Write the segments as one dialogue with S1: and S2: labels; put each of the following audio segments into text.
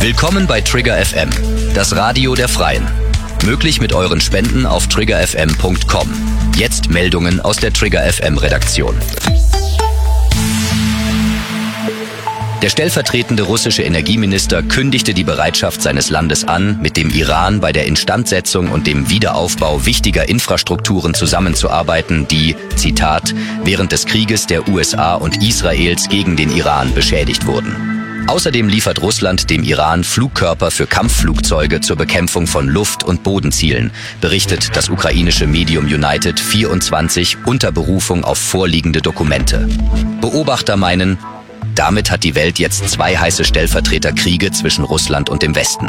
S1: Willkommen bei Trigger FM, das Radio der Freien. Möglich mit euren Spenden auf triggerfm.com. Jetzt Meldungen aus der Trigger FM Redaktion. Der stellvertretende russische Energieminister kündigte die Bereitschaft seines Landes an, mit dem Iran bei der Instandsetzung und dem Wiederaufbau wichtiger Infrastrukturen zusammenzuarbeiten, die, Zitat, während des Krieges der USA und Israels gegen den Iran beschädigt wurden. Außerdem liefert Russland dem Iran Flugkörper für Kampfflugzeuge zur Bekämpfung von Luft- und Bodenzielen, berichtet das ukrainische Medium United 24 unter Berufung auf vorliegende Dokumente. Beobachter meinen, damit hat die Welt jetzt zwei heiße Stellvertreterkriege zwischen Russland und dem Westen.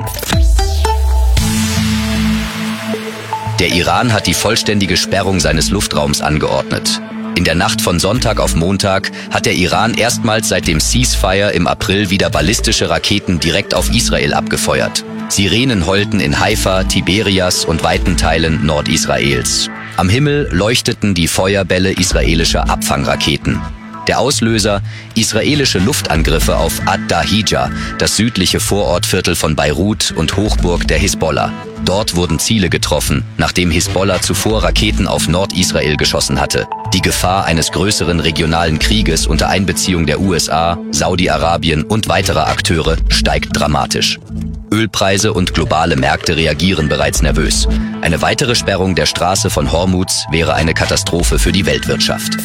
S1: Der Iran hat die vollständige Sperrung seines Luftraums angeordnet. In der Nacht von Sonntag auf Montag hat der Iran erstmals seit dem Ceasefire im April wieder ballistische Raketen direkt auf Israel abgefeuert. Sirenen heulten in Haifa, Tiberias und weiten Teilen Nordisraels. Am Himmel leuchteten die Feuerbälle israelischer Abfangraketen. Der Auslöser: israelische Luftangriffe auf Ad-Dahija, das südliche Vorortviertel von Beirut und Hochburg der Hisbollah. Dort wurden Ziele getroffen, nachdem Hisbollah zuvor Raketen auf Nordisrael geschossen hatte. Die Gefahr eines größeren regionalen Krieges unter Einbeziehung der USA, Saudi-Arabien und weiterer Akteure steigt dramatisch. Ölpreise und globale Märkte reagieren bereits nervös. Eine weitere Sperrung der Straße von Hormuz wäre eine Katastrophe für die Weltwirtschaft.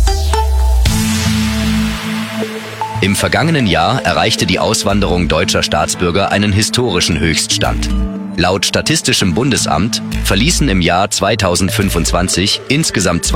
S1: Im vergangenen Jahr erreichte die Auswanderung deutscher Staatsbürger einen historischen Höchststand. Laut Statistischem Bundesamt verließen im Jahr 2025 insgesamt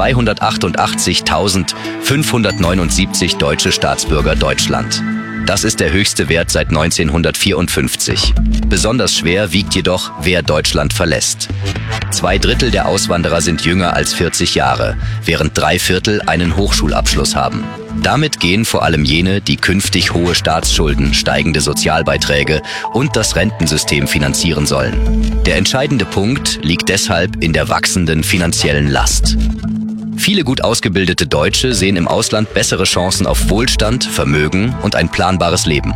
S1: 288.579 deutsche Staatsbürger Deutschland. Das ist der höchste Wert seit 1954. Besonders schwer wiegt jedoch, wer Deutschland verlässt. 2/3 der Auswanderer sind jünger als 40 Jahre, während 3/4 einen Hochschulabschluss haben. Damit gehen vor allem jene, die künftig hohe Staatsschulden, steigende Sozialbeiträge und das Rentensystem finanzieren sollen. Der entscheidende Punkt liegt deshalb in der wachsenden finanziellen Last. Viele gut ausgebildete Deutsche sehen im Ausland bessere Chancen auf Wohlstand, Vermögen und ein planbares Leben.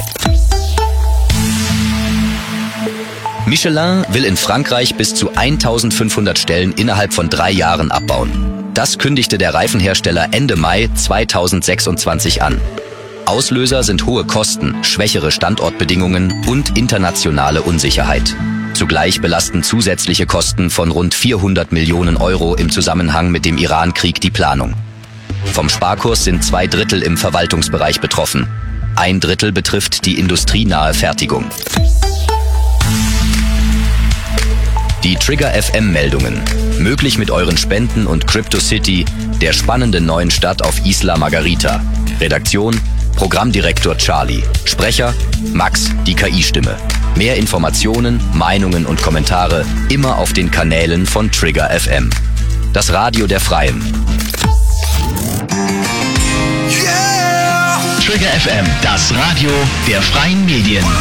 S1: Michelin will in Frankreich bis zu 1500 Stellen innerhalb von 3 Jahren abbauen. Das kündigte der Reifenhersteller Ende Mai 2026 an. Auslöser sind hohe Kosten, schwächere Standortbedingungen und internationale Unsicherheit. Zugleich belasten zusätzliche Kosten von rund 400 Millionen Euro im Zusammenhang mit dem Iran-Krieg die Planung. Vom Sparkurs sind 2/3 im Verwaltungsbereich betroffen. 1/3 betrifft die industrienahe Fertigung. Die Trigger FM-Meldungen. Möglich mit euren Spenden und CryptoCity, der spannenden neuen Stadt auf Isla Margarita. Redaktion: Programmdirektor Charlie. Sprecher: Max, die KI-Stimme. Mehr Informationen, Meinungen und Kommentare immer auf den Kanälen von Trigger FM. Das Radio der Freien.
S2: Trigger FM, das Radio der freien Medien.